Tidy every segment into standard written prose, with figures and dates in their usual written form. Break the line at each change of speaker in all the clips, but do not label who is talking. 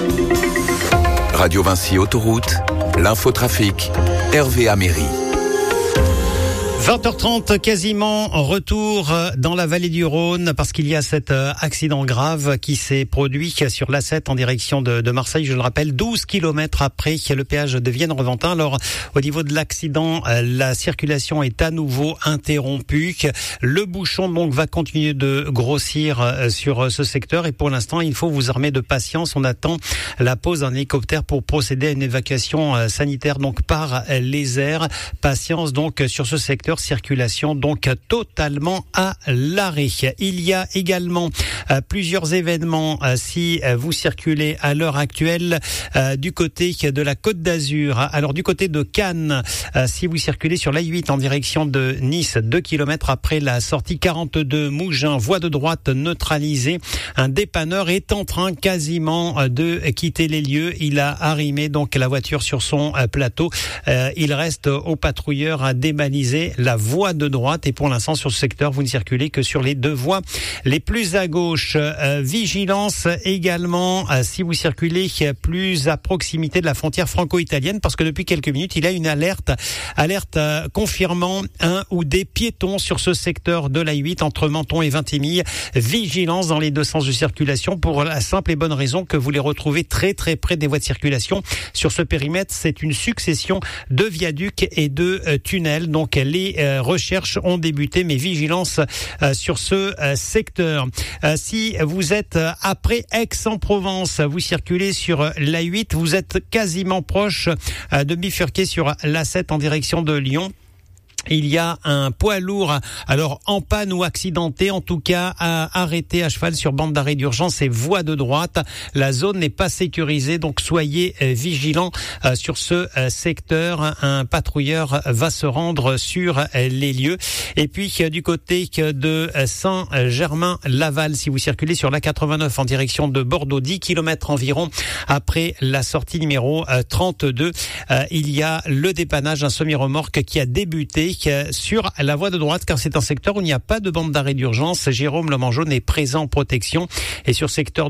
Radio Vinci Autoroute, l'infotrafic, Hervé Améry.
20h30, quasiment retour dans la vallée du Rhône parce qu'il y a cet accident grave qui s'est produit sur l'A7 en direction de Marseille. Je le rappelle, 12 km après le péage de Vienne-Reventin. Alors, au niveau de l'accident, la circulation est à nouveau interrompue. Le bouchon donc va continuer de grossir sur ce secteur et pour l'instant, il faut vous armer de patience. On attend la pose d'un hélicoptère pour procéder à une évacuation sanitaire donc par les airs. Patience donc sur ce secteur. Circulation donc totalement à l'arrêt. Il y a également plusieurs événements si vous circulez à l'heure actuelle du côté de la Côte d'Azur. Alors du côté de Cannes, si vous circulez sur l'A8 en direction de Nice, 2 km après la sortie 42 Mougins, voie de droite neutralisée, un dépanneur est en train quasiment de quitter les lieux. Il a arrimé donc la voiture sur son plateau. Il reste aux patrouilleurs à débaliser la voie de droite et pour l'instant sur ce secteur vous ne circulez que sur les deux voies les plus à gauche. Vigilance également si vous circulez plus à proximité de la frontière franco-italienne parce que depuis quelques minutes il y a une alerte confirmant un ou des piétons sur ce secteur de l'A8 entre Menton et Vintimille. Vigilance dans les deux sens de circulation pour la simple et bonne raison que vous les retrouvez très très près des voies de circulation. Sur ce périmètre, c'est une succession de viaducs et de tunnels. Donc les recherches ont débuté, mais vigilance sur ce secteur. Si vous êtes après Aix-en-Provence, vous circulez sur l'A8, vous êtes quasiment proche de bifurquer sur l'A7 en direction de Lyon. Il y a un poids lourd, alors en panne ou accidenté, en tout cas arrêté à cheval sur bande d'arrêt d'urgence et voie de droite. La zone n'est pas sécurisée, donc soyez vigilants sur ce secteur. Un patrouilleur va se rendre sur les lieux. Et puis du côté de Saint-Germain-Laval, si vous circulez sur l'A89 en direction de Bordeaux, 10 km environ après la sortie numéro 32, il y a le dépannage d'un semi-remorque qui a débuté sur la voie de droite car c'est un secteur où il n'y a pas de bande d'arrêt d'urgence. Jérôme Lemangeaune est présent en protection et sur ce secteur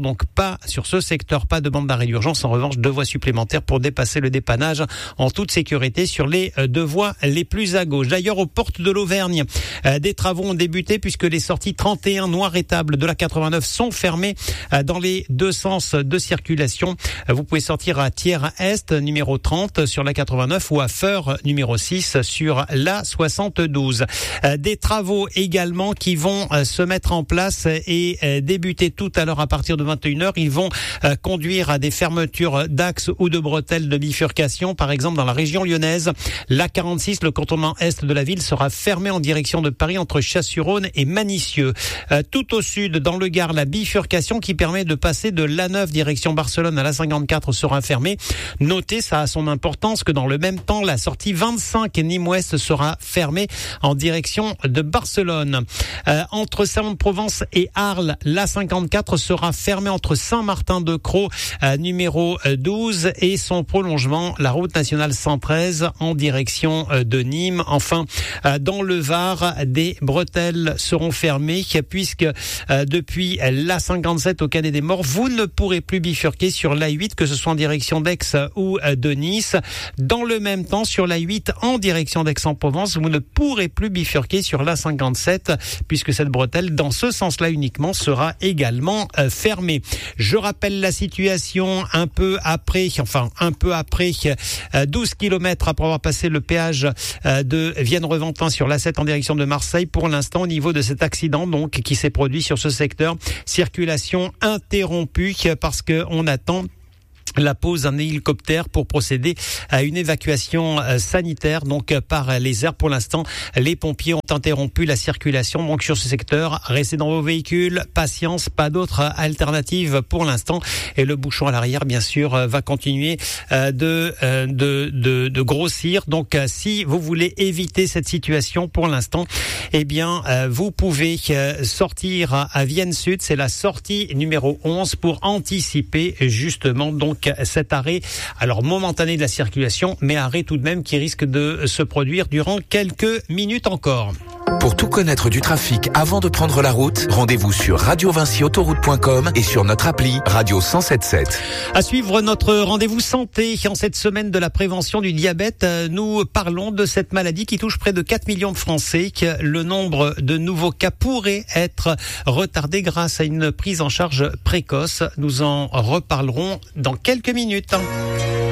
pas de bande d'arrêt d'urgence. En revanche, 2 voies supplémentaires pour dépasser le dépannage en toute sécurité sur les 2 voies les plus à gauche. D'ailleurs, aux portes de l'Auvergne, des travaux ont débuté puisque les sorties 31 noir et table de la 89 sont fermées dans les 2 sens de circulation. Vous pouvez sortir à Thiers-Est numéro 30 sur la 89 ou à Feur numéro 6 sur la 72. Des travaux également qui vont se mettre en place et débuter tout à l'heure à partir de 21h. Ils vont conduire à des fermetures d'axes ou de bretelles de bifurcation. Par exemple, dans la région lyonnaise, la 46, le contournement est de la ville, sera fermé en direction de Paris entre Chasse-sur-Rhône et Manicieux. Tout au sud, dans le Gard, la bifurcation qui permet de passer de l'A9 direction Barcelone à la 54 sera fermée. Notez, ça a son importance, que dans le même temps, la sortie 25 Nîmes-Ouest sera fermée en direction de Barcelone. Entre Salon-de-Provence et Arles, la 54 sera fermée entre Saint-Martin-de-Crau, numéro 12, et son prolongement, la route nationale 113 en direction de Nîmes. Enfin, dans le Var, des bretelles seront fermées puisque depuis la 57 au Canet des Morts, vous ne pourrez plus bifurquer sur l'A8, que ce soit en direction d'Aix ou de Nice. Dans le même temps, sur l'A8 en direction d'Aix-en-Provence, vous ne pourrez plus bifurquer sur la 57 puisque cette bretelle, dans ce sens-là uniquement, sera également fermée. Je rappelle la situation un peu après 12 km après avoir passé le péage de Vienne-Reventin sur l'A7 en direction de Marseille. Pour l'instant, au niveau de cet accident donc qui s'est produit sur ce secteur, circulation interrompue parce que on attend la pose d'un hélicoptère pour procéder à une évacuation sanitaire donc par les airs. Pour l'instant, les pompiers ont interrompu la circulation donc sur ce secteur. Restez dans vos véhicules, patience, pas d'autre alternative pour l'instant. Et le bouchon à l'arrière, bien sûr, va continuer de grossir. Donc, si vous voulez éviter cette situation pour l'instant, eh bien, vous pouvez sortir à Vienne Sud. C'est la sortie numéro 11 pour anticiper justement donc cet arrêt, alors momentané de la circulation, mais arrêt tout de même qui risque de se produire durant quelques minutes encore.
Pour tout connaître du trafic avant de prendre la route, rendez-vous sur radiovincyautoroute.com et sur notre appli Radio 107.7.
À suivre notre rendez-vous santé en cette semaine de la prévention du diabète. Nous parlons de cette maladie qui touche près de 4 millions de Français. Le nombre de nouveaux cas pourrait être retardé grâce à une prise en charge précoce. Nous en reparlerons dans quelques minutes.